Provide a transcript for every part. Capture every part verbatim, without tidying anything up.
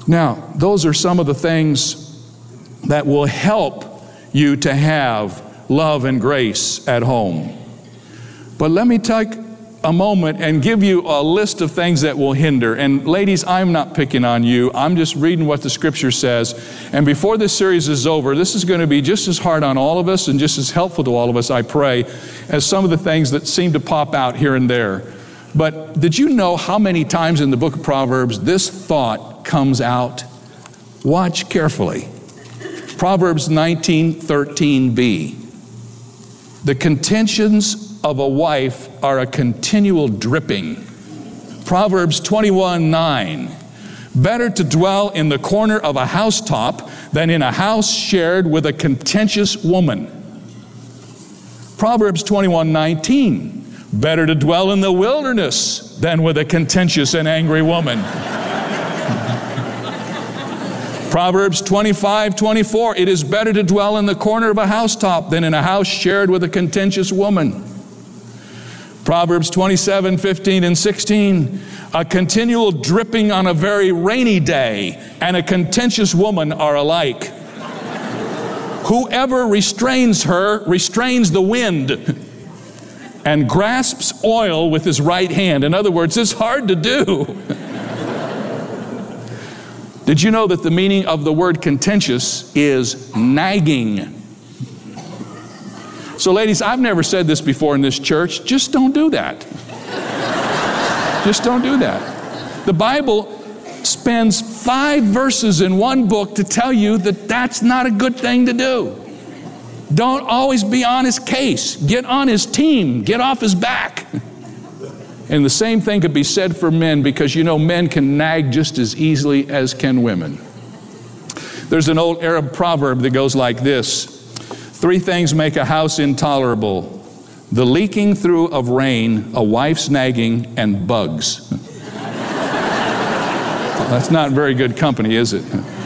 Now, those are some of the things that will help you to have love and grace at home. But let me take a moment and give you a list of things that will hinder. And ladies, I'm not picking on you. I'm just reading what the Scripture says. And before this series is over, this is going to be just as hard on all of us and just as helpful to all of us, I pray, as some of the things that seem to pop out here and there. But did you know how many times in the book of Proverbs this thought comes out? Watch carefully. Proverbs nineteen thirteen b. The contentions of a wife are a continual dripping. Proverbs twenty-one nine. Better to dwell in the corner of a housetop than in a house shared with a contentious woman. Proverbs twenty-one nineteen. Better to dwell in the wilderness than with a contentious and angry woman. Proverbs twenty-five twenty-four. It is better to dwell in the corner of a housetop than in a house shared with a contentious woman. Proverbs twenty-seven fifteen and sixteen. A continual dripping on a very rainy day and a contentious woman are alike. Whoever restrains her restrains the wind and grasps oil with his right hand. In other words, it's hard to do. Did you know that the meaning of the word contentious is nagging? So ladies, I've never said this before in this church. Just don't do that. Just don't do that. The Bible spends five verses in one book to tell you that that's not a good thing to do. Don't always be on his case. Get on his team. Get off his back. And the same thing could be said for men, because you know men can nag just as easily as can women. There's an old Arab proverb that goes like this. Three things make a house intolerable: the leaking through of rain, a wife's nagging, and bugs. That's not very good company, is it?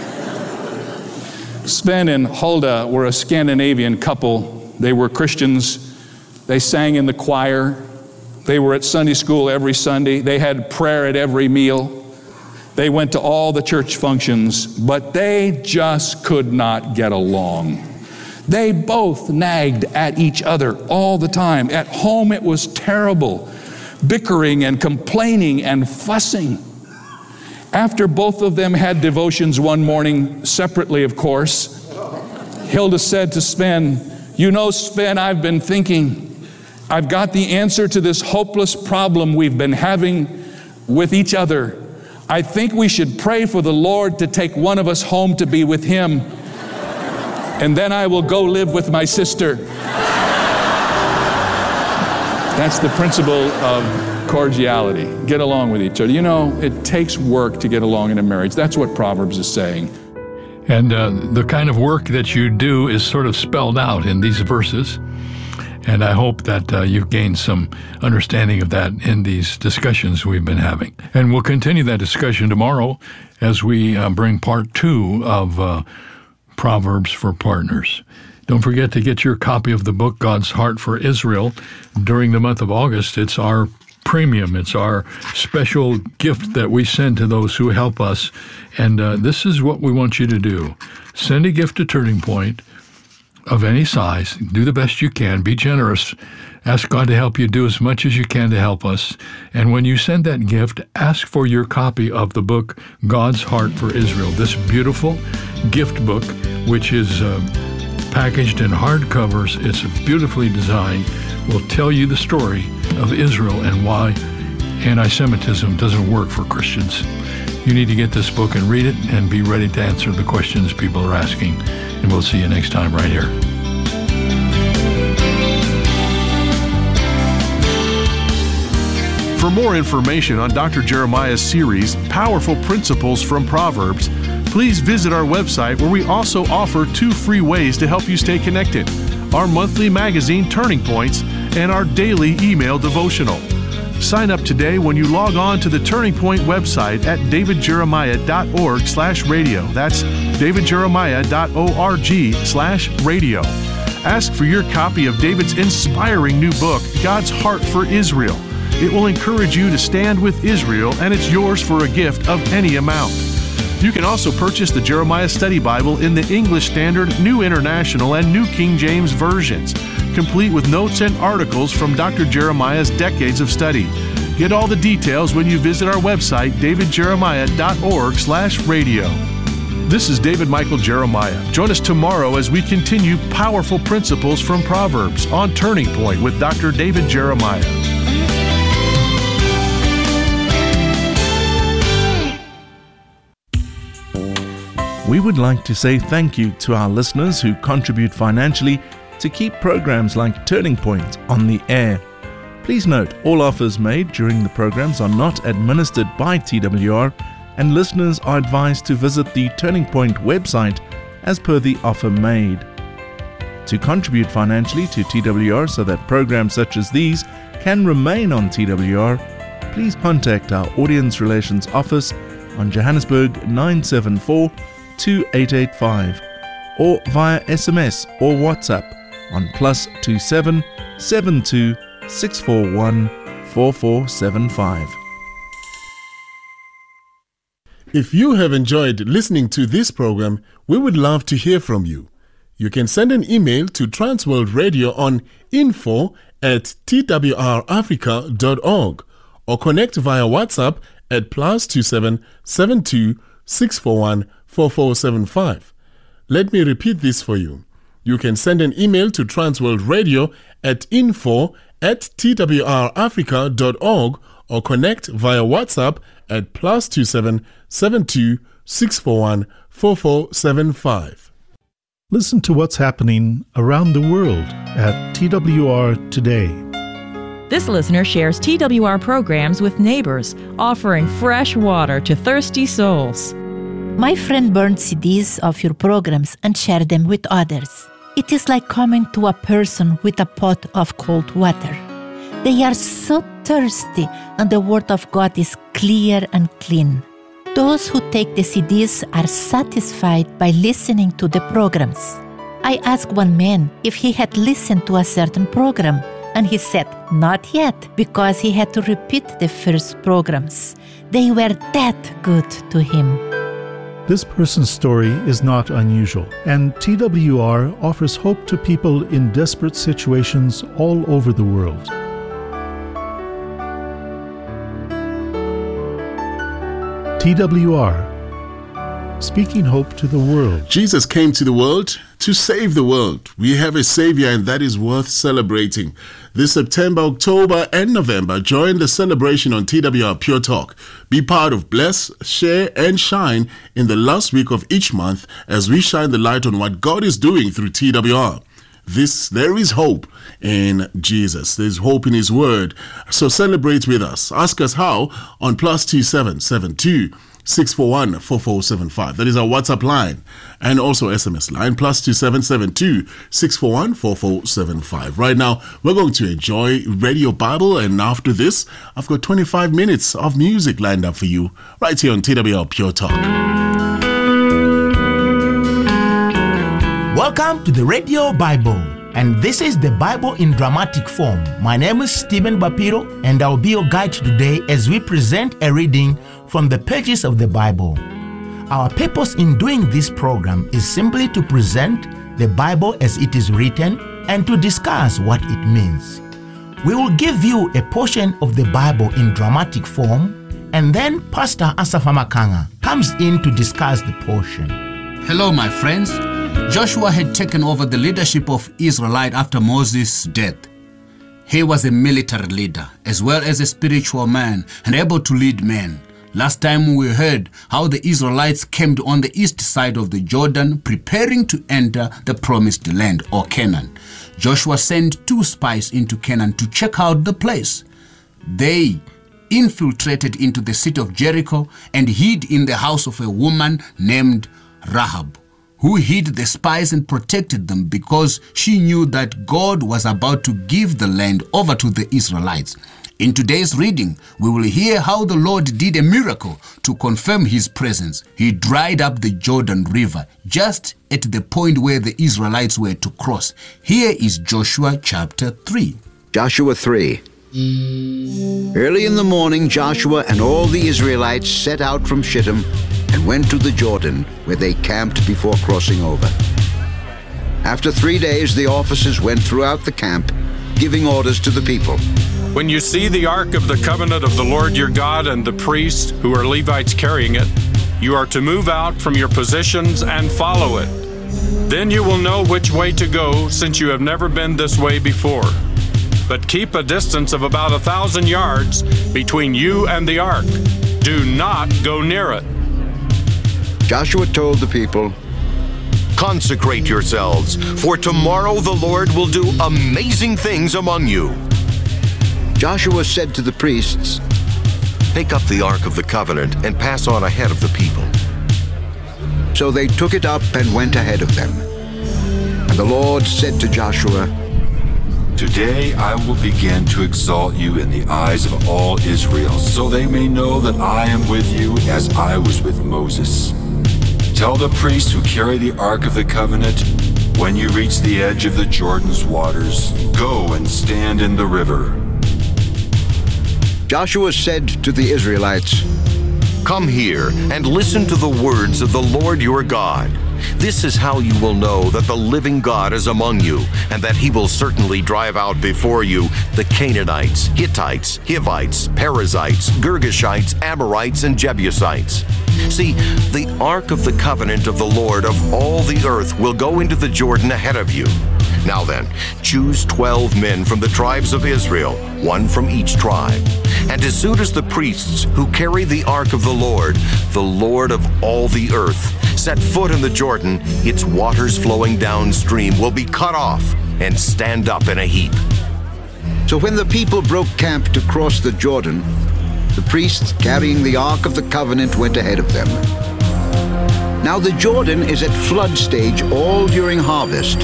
Sven and Hulda were a Scandinavian couple. They were Christians. They sang in the choir. They were at Sunday school every Sunday. They had prayer at every meal. They went to all the church functions, but they just could not get along. They both nagged at each other all the time. At home it was terrible, bickering and complaining and fussing. After both of them had devotions one morning, separately of course, Hilda said to Sven, "You know, Sven, I've been thinking, I've got the answer to this hopeless problem we've been having with each other. I think we should pray for the Lord to take one of us home to be with Him, and then I will go live with my sister." That's the principle of cordiality. Get along with each other. You know, it takes work to get along in a marriage. That's what Proverbs is saying. And uh, the kind of work that you do is sort of spelled out in these verses. And I hope that uh, you've gained some understanding of that in these discussions we've been having. And we'll continue that discussion tomorrow as we uh, bring part two of uh, Proverbs for Partners. Don't forget to get your copy of the book, God's Heart for Israel, during the month of August. It's our premium. It's our special gift that we send to those who help us. And uh, this is what we want you to do. Send a gift to Turning Point of any size. Do the best you can. Be generous. Ask God to help you do as much as you can to help us. And when you send that gift, ask for your copy of the book, God's Heart for Israel. This beautiful gift book, which is uh, packaged in hardcovers. It's beautifully designed. Will tell you the story of Israel and why anti-Semitism doesn't work for Christians. You need to get this book and read it and be ready to answer the questions people are asking. And we'll see you next time right here. For more information on Doctor Jeremiah's series, Powerful Principles from Proverbs, please visit our website, where we also offer two free ways to help you stay connected: our monthly magazine, Turning Points, and our daily email devotional. Sign up today when you log on to the Turning Point website at davidjeremiah.org slash radio. That's davidjeremiah.org slash radio. Ask for your copy of David's inspiring new book, God's Heart for Israel. It will encourage you to stand with Israel, and it's yours for a gift of any amount. You can also purchase the Jeremiah Study Bible in the English Standard, New International, and New King James versions, complete with notes and articles from Doctor Jeremiah's decades of study. Get all the details when you visit our website, david jeremiah dot org slash radio. This is David Michael Jeremiah. Join us tomorrow as we continue powerful principles from Proverbs on Turning Point with Doctor David Jeremiah. We would like to say thank you to our listeners who contribute financially to keep programs like Turning Point on the air. Please note, all offers made during the programs are not administered by T W R, and listeners are advised to visit the Turning Point website as per the offer made. To contribute financially to T W R so that programs such as these can remain on T W R, please contact our Audience Relations Office on Johannesburg nine seven four, two eight eight five or via S M S or WhatsApp on plus two seven seven two six four one four four seven five. If you have enjoyed listening to this program, we would love to hear from you. You can send an email to Transworld Radio on info at t w r africa dot org or connect via WhatsApp at plus two seven seven two six four one four four seven five. Let me repeat this for you. You can send an email to Transworld Radio at info at t w r africa dot org or connect via WhatsApp at plus two seven seven two six four one four four seven five. Listen to what's happening around the world at T W R Today. This listener shares T W R programs with neighbors, offering fresh water to thirsty souls. My friend burned C Ds of your programs and shared them with others. It is like coming to a person with a pot of cold water. They are so thirsty, and the Word of God is clear and clean. Those who take the C Ds are satisfied by listening to the programs. I asked one man if he had listened to a certain program, and he said not yet, because he had to repeat the first programs. They were that good to him. This person's story is not unusual, and T W R offers hope to people in desperate situations all over the world. T W R, speaking hope to the world. Jesus came to the world to save the world. We have a Savior, and that is worth celebrating. This September, October, and November, join the celebration on T W R Pure Talk. Be part of Bless, Share, and Shine in the last week of each month as we shine the light on what God is doing through T W R. This, there is hope in Jesus. There's hope in His Word. So celebrate with us. Ask us how on plus two seven seven two six four one four four seven five. That is our WhatsApp line and also S M S line plus two seven seven two six four one four four seven five. Right now, we're going to enjoy Radio Bible, and after this, I've got twenty-five minutes of music lined up for you right here on T W R Pure Talk. Welcome to the Radio Bible, and this is the Bible in dramatic form. My name is Stephen Bapiro, and I'll be your guide today as we present a reading from the pages of the Bible. Our purpose in doing this program is simply to present the Bible as it is written and to discuss what it means. We will give you a portion of the Bible in dramatic form, and then Pastor Asafa Makanga comes in to discuss the portion. Hello, my friends. Joshua had taken over the leadership of Israelite after Moses' death. He was a military leader as well as a spiritual man and able to lead men. Last time we heard how the Israelites camped on the east side of the Jordan preparing to enter the promised land or Canaan. Joshua sent two spies into Canaan to check out the place. They infiltrated into the city of Jericho and hid in the house of a woman named Rahab, who hid the spies and protected them because she knew that God was about to give the land over to the Israelites. In today's reading, we will hear how the Lord did a miracle to confirm His presence. He dried up the Jordan River just at the point where the Israelites were to cross. Here is Joshua chapter three. Joshua three. Early in the morning, Joshua and all the Israelites set out from Shittim and went to the Jordan, where they camped before crossing over. After three days, the officers went throughout the camp, giving orders to the people. When you see the ark of the covenant of the Lord your God and the priests, who are Levites, carrying it, you are to move out from your positions and follow it. Then you will know which way to go, since you have never been this way before. But keep a distance of about a thousand yards between you and the ark. Do not go near it. Joshua told the people, "Consecrate yourselves, for tomorrow the Lord will do amazing things among you." Joshua said to the priests, "Take up the Ark of the Covenant and pass on ahead of the people." So they took it up and went ahead of them. And the Lord said to Joshua, "Today I will begin to exalt you in the eyes of all Israel, so they may know that I am with you as I was with Moses. Tell the priests who carry the Ark of the Covenant, when you reach the edge of the Jordan's waters, go and stand in the river." Joshua said to the Israelites, "Come here and listen to the words of the Lord your God. This is how you will know that the living God is among you, and that he will certainly drive out before you the Canaanites, Hittites, Hivites, Perizzites, Girgashites, Amorites, and Jebusites. See, the Ark of the Covenant of the Lord of all the earth will go into the Jordan ahead of you. Now then, choose twelve men from the tribes of Israel, one from each tribe. And as soon as the priests who carry the ark of the Lord, the Lord of all the earth, set foot in the Jordan, its waters flowing downstream will be cut off and stand up in a heap." So when the people broke camp to cross the Jordan, the priests carrying the Ark of the Covenant went ahead of them. Now the Jordan is at flood stage all during harvest.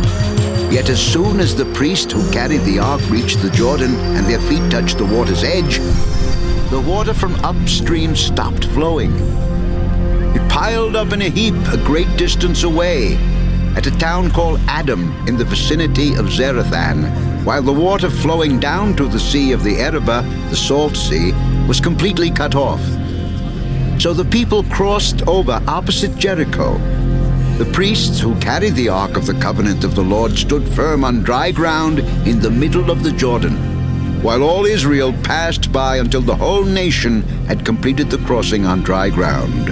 Yet as soon as the priests who carried the ark reached the Jordan and their feet touched the water's edge, the water from upstream stopped flowing. It piled up in a heap a great distance away at a town called Adam in the vicinity of Zarethan, while the water flowing down to the Sea of the Arabah, the Salt Sea, was completely cut off. So the people crossed over opposite Jericho. The priests who carried the Ark of the Covenant of the Lord stood firm on dry ground in the middle of the Jordan, while all Israel passed by until the whole nation had completed the crossing on dry ground.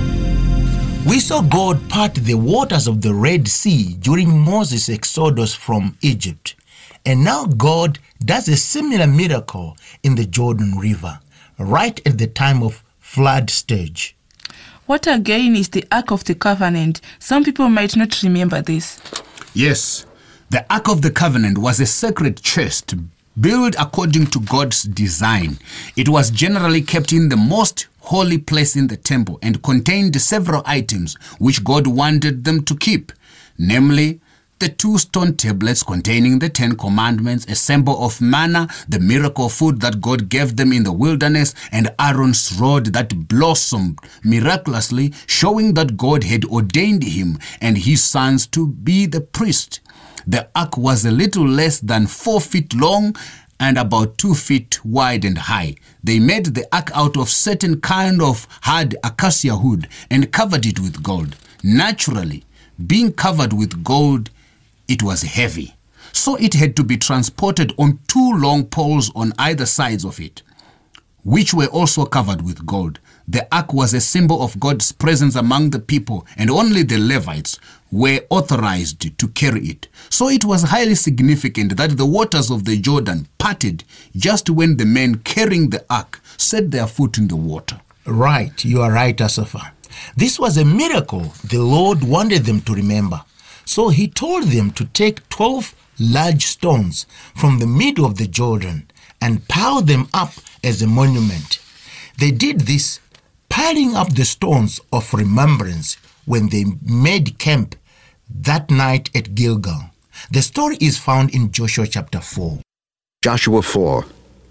We saw God part the waters of the Red Sea during Moses' exodus from Egypt. And now God does a similar miracle in the Jordan River, right at the time of flood stage. What again is the Ark of the Covenant? Some people might not remember this. Yes, the Ark of the Covenant was a sacred chest built according to God's design. It was generally kept in the most holy place in the temple and contained several items which God wanted them to keep, namely the two stone tablets containing the Ten Commandments, a symbol of manna, the miracle food that God gave them in the wilderness, and Aaron's rod that blossomed miraculously, showing that God had ordained him and his sons to be the priest. The ark was a little less than four feet long and about two feet wide and high. They made the ark out of certain kind of hard acacia wood and covered it with gold. Naturally, being covered with gold, it was heavy, so it had to be transported on two long poles on either sides of it, which were also covered with gold. The ark was a symbol of God's presence among the people, and only the Levites were authorized to carry it. So it was highly significant that the waters of the Jordan parted just when the men carrying the ark set their foot in the water. Right, you are right, Asafa. This was a miracle the Lord wanted them to remember. So he told them to take twelve large stones from the middle of the Jordan and pile them up as a monument. They did this, piling up the stones of remembrance when they made camp that night at Gilgal. The story is found in Joshua chapter four. Joshua four.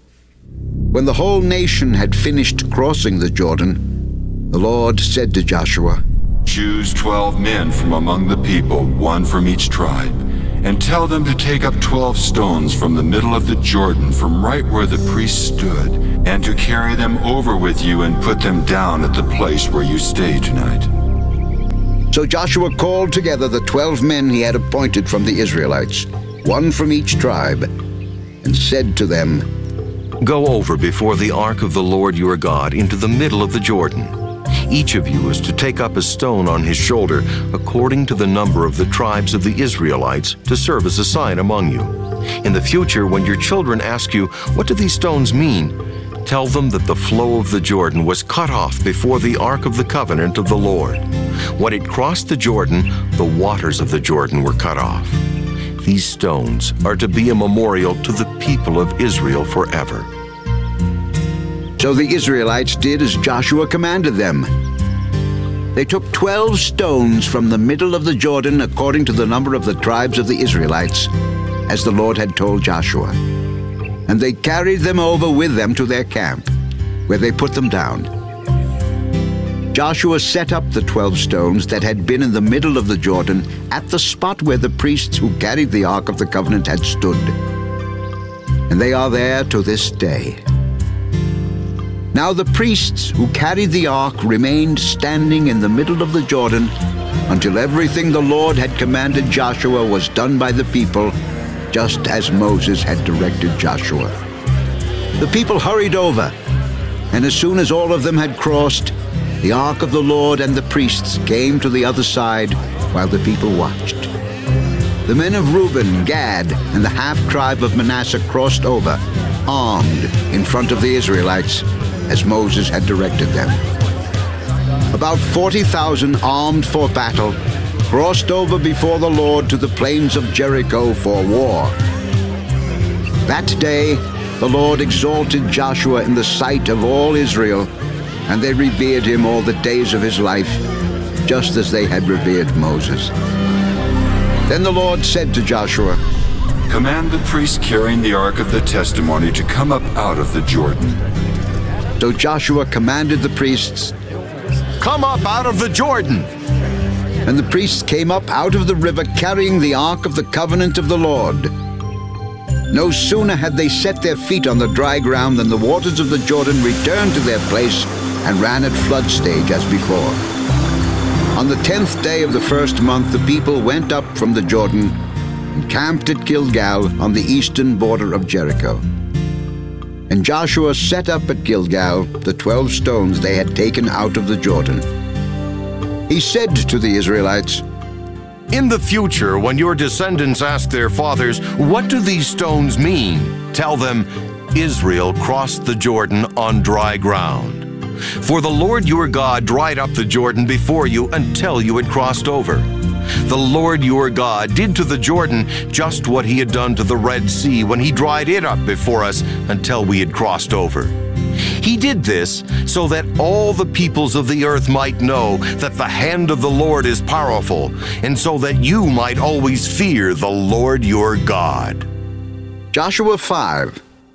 When the whole nation had finished crossing the Jordan, the Lord said to Joshua, "Choose twelve men from among the people, one from each tribe, and tell them to take up twelve stones from the middle of the Jordan, from right where the priest stood, and to carry them over with you and put them down at the place where you stay tonight." So Joshua called together the twelve men he had appointed from the Israelites, one from each tribe, and said to them, "Go over before the ark of the Lord your God into the middle of the Jordan. Each of you is to take up a stone on his shoulder according to the number of the tribes of the Israelites to serve as a sign among you. In the future, when your children ask you, 'What do these stones mean?' tell them that the flow of the Jordan was cut off before the ark of the covenant of the Lord. When it crossed the Jordan, the waters of the Jordan were cut off. These stones are to be a memorial to the people of Israel forever." So the Israelites did as Joshua commanded them. They took twelve stones from the middle of the Jordan according to the number of the tribes of the Israelites, as the Lord had told Joshua. And they carried them over with them to their camp, where they put them down. Joshua set up the twelve stones that had been in the middle of the Jordan at the spot where the priests who carried the Ark of the Covenant had stood. And they are there to this day. Now the priests who carried the ark remained standing in the middle of the Jordan until everything the Lord had commanded Joshua was done by the people, just as Moses had directed Joshua. The people hurried over, and as soon as all of them had crossed, the ark of the Lord and the priests came to the other side while the people watched. The men of Reuben, Gad, and the half-tribe of Manasseh crossed over, armed, in front of the Israelites, as Moses had directed them. About forty thousand armed for battle crossed over before the Lord to the plains of Jericho for war. That day the Lord exalted Joshua in the sight of all Israel, and they revered him all the days of his life, just as they had revered Moses. Then the Lord said to Joshua, "Command the priests carrying the Ark of the Testimony to come up out of the Jordan." So Joshua commanded the priests, "Come up out of the Jordan." And the priests came up out of the river carrying the Ark of the Covenant of the Lord. No sooner had they set their feet on the dry ground than the waters of the Jordan returned to their place and ran at flood stage as before. On the tenth day of the first month, the people went up from the Jordan and camped at Gilgal on the eastern border of Jericho. And Joshua set up at Gilgal the twelve stones they had taken out of the Jordan. He said to the Israelites, "In the future, when your descendants ask their fathers, 'What do these stones mean?' tell them, 'Israel crossed the Jordan on dry ground.' For the Lord your God dried up the Jordan before you until you had crossed over. The Lord your God did to the Jordan just what he had done to the Red Sea when he dried it up before us until we had crossed over. He did this so that all the peoples of the earth might know that the hand of the Lord is powerful, and so that you might always fear the Lord your God." Joshua five.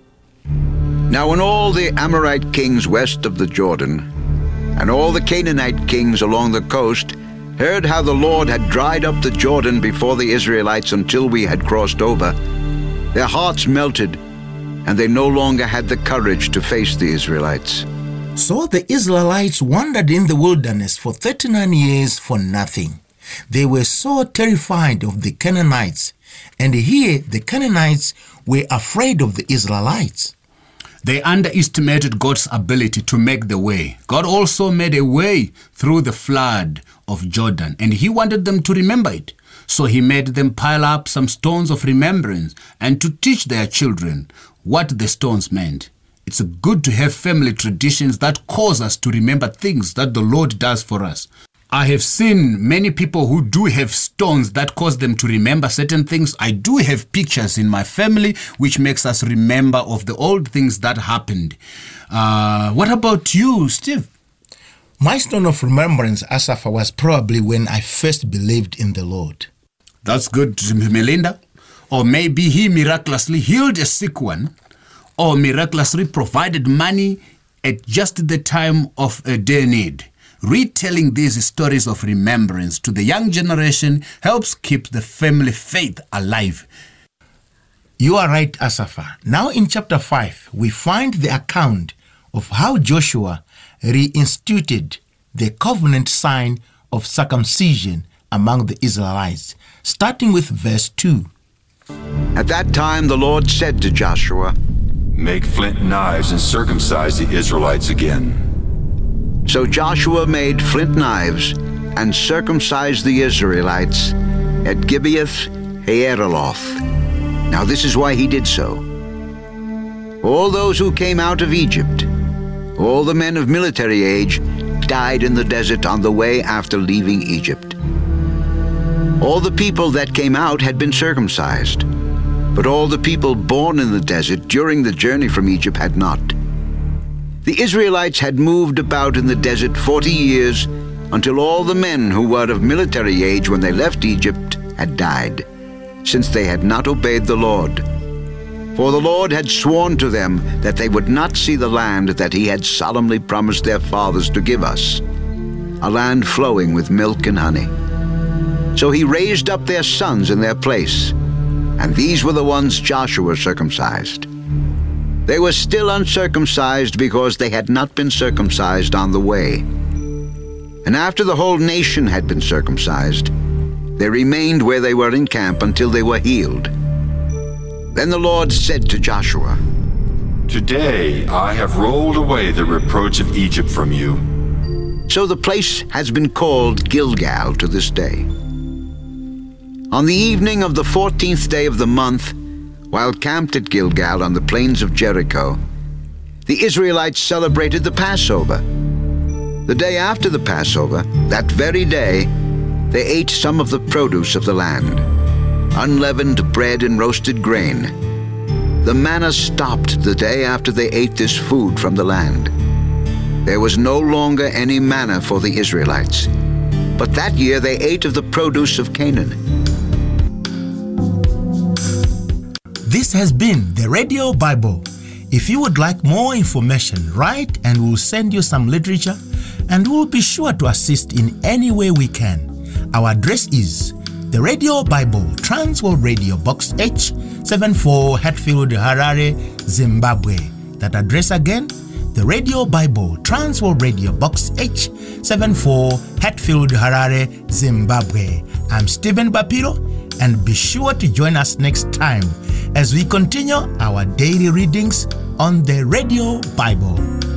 Now when all the Amorite kings west of the Jordan, and all the Canaanite kings along the coast, heard how the Lord had dried up the Jordan before the Israelites until we had crossed over, their hearts melted, and they no longer had the courage to face the Israelites. So the Israelites wandered in the wilderness for thirty-nine years for nothing. They were so terrified of the Canaanites, and here the Canaanites were afraid of the Israelites. They underestimated God's ability to make the way. God also made a way through the flood of Jordan, and he wanted them to remember it. So he made them pile up some stones of remembrance and to teach their children what the stones meant. It's good to have family traditions that cause us to remember things that the Lord does for us. I have seen many people who do have stones that cause them to remember certain things. I do have pictures in my family which makes us remember of the old things that happened. Uh, what about you, Steve? My stone of remembrance, Asaph, was probably when I first believed in the Lord. That's good, Melinda. Or maybe he miraculously healed a sick one, or miraculously provided money at just the time of a day need. retelling these stories of remembrance to the young generation helps keep the family faith alive. You are right, Asafa. Now in chapter five, we find the account of how Joshua reinstituted the covenant sign of circumcision among the Israelites, starting with verse two. At that time the Lord said to Joshua, "Make flint knives and circumcise the Israelites again." So Joshua made flint knives and circumcised the Israelites at Gibeath Haaraloth. Now this is why he did so. All those who came out of Egypt, all the men of military age, died in the desert on the way after leaving Egypt. All the people that came out had been circumcised, but all the people born in the desert during the journey from Egypt had not. The Israelites had moved about in the desert forty years until all the men who were of military age when they left Egypt had died, since they had not obeyed the Lord. For the Lord had sworn to them that they would not see the land that he had solemnly promised their fathers to give us, a land flowing with milk and honey. So he raised up their sons in their place, and these were the ones Joshua circumcised. They were still uncircumcised because they had not been circumcised on the way. And after the whole nation had been circumcised, they remained where they were in camp until they were healed. Then the Lord said to Joshua, "Today I have rolled away the reproach of Egypt from you." So the place has been called Gilgal to this day. On the evening of the fourteenth day of the month, while camped at Gilgal on the plains of Jericho, the Israelites celebrated the Passover. The day after the Passover, that very day, they ate some of the produce of the land, unleavened bread and roasted grain. The manna stopped the day after they ate this food from the land. There was no longer any manna for the Israelites, but that year they ate of the produce of Canaan. This has been the Radio Bible. If you would like more information, write and we'll send you some literature, and we'll be sure to assist in any way we can. Our address is the Radio Bible, Transworld Radio, Box H seventy-four, Hatfield, Harare, Zimbabwe. That address again, the Radio Bible, Transworld Radio, Box H seventy-four, Hatfield, Harare, Zimbabwe. I'm Stephen Bapiro, and be sure to join us next time as we continue our daily readings on the Radio Bible.